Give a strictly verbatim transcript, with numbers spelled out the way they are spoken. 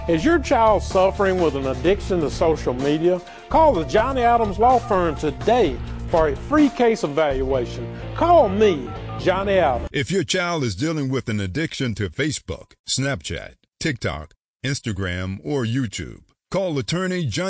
Is your child suffering with an addiction to social media? Call the Johnny Adams Law Firm today for a free case evaluation. Call me, Johnny Adams. If your child is dealing with an addiction to Facebook, Snapchat, TikTok, Instagram, or YouTube, call attorney Johnny